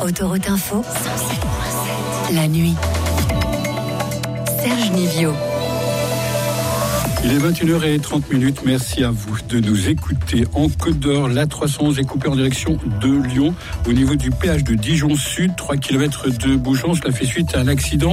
Autoroute Info, la nuit. Serge Nivio. Il est 21h30. Merci à vous de nous écouter. En Côte d'Or, l'A311 est coupée en direction de Lyon. Au niveau du péage de Dijon Sud, 3 km de bouchons. Cela fait suite à un accident.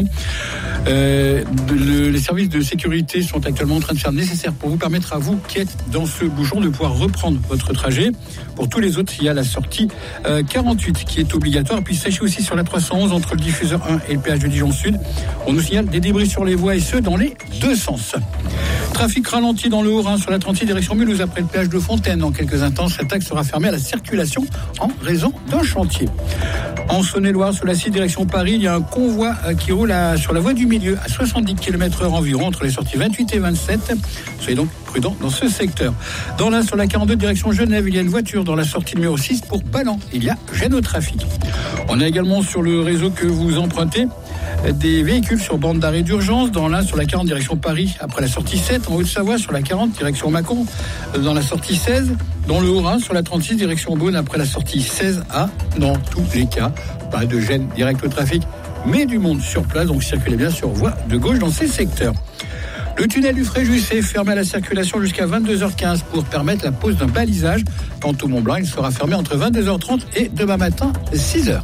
Les services de sécurité sont actuellement en train de faire le nécessaire pour vous permettre à vous qui êtes dans ce bouchon de pouvoir reprendre votre trajet. Pour tous les autres, il y a la sortie 48 qui est obligatoire. Et puis sachez aussi sur l'A311 entre le diffuseur 1 et le péage de Dijon Sud, on nous signale des débris sur les voies et ce dans les deux sens. Trafic ralenti dans le Haut-Rhin sur la 36 direction Mulhouse après le péage de Fontaine. Dans quelques instants, cet axe sera fermé à la circulation en raison d'un chantier. En Saône-et-Loire, sur la 6 direction Paris, il y a un convoi qui roule sur la voie du milieu à 70 km/h environ entre les sorties 28 et 27. Soyez donc prudents dans ce secteur. Dans l'Ain, sur la 42 direction Genève, il y a une voiture dans la sortie numéro 6 pour Ballan. Il y a gêne au trafic. On a également sur le réseau que vous empruntez des véhicules sur bande d'arrêt d'urgence. Dans l'Ain, sur la 40 direction Paris après la sortie 7. En Haute-Savoie, sur la 40 direction Mâcon dans la sortie 16. Dans le Haut-Rhin, sur la 36 direction Beaune après la sortie 16A. Dans tous les cas, pas de gêne direct au trafic, mais du monde sur place, donc circulez bien sur voie de gauche dans ces secteurs. Le tunnel du Fréjus est fermé à la circulation jusqu'à 22h15 pour permettre la pose d'un balisage. Quant au Mont-Blanc, il sera fermé entre 22h30 et demain matin 6h.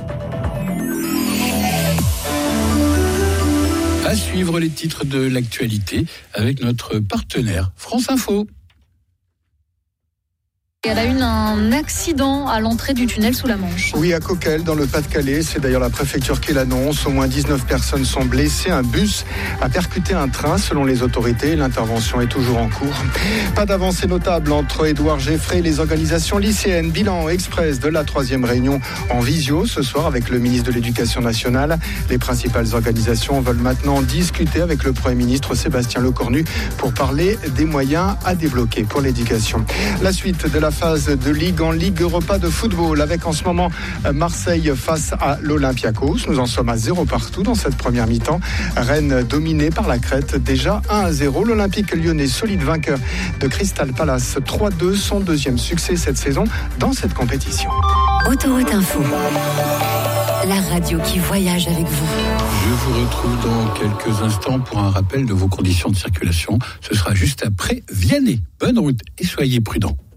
À suivre les titres de l'actualité avec notre partenaire France Info. Elle a eu un accident à l'entrée du tunnel sous la Manche. Oui, à Coquelles, dans le Pas-de-Calais. C'est d'ailleurs la préfecture qui l'annonce. Au moins 19 personnes sont blessées. Un bus a percuté un train, selon les autorités. L'intervention est toujours en cours. Pas d'avancée notable entre Édouard Geffray et les organisations lycéennes. Bilan express de la 3e réunion en visio ce soir avec le ministre de l'Éducation nationale. Les principales organisations veulent maintenant discuter avec le Premier ministre Sébastien Lecornu pour parler des moyens à débloquer pour l'éducation. La suite de la phase de Ligue en Ligue Europa de football avec en ce moment Marseille face à l'Olympiakos. Nous en sommes à 0 partout dans cette première mi-temps. Rennes dominé par la Crète, déjà 1-0. L'Olympique lyonnais solide vainqueur de Crystal Palace 3-2, son deuxième succès cette saison dans cette compétition. Autoroute Info, la radio qui voyage avec vous. Je vous retrouve dans quelques instants pour un rappel de vos conditions de circulation. Ce sera juste après Vianney. Bonne route et soyez prudents.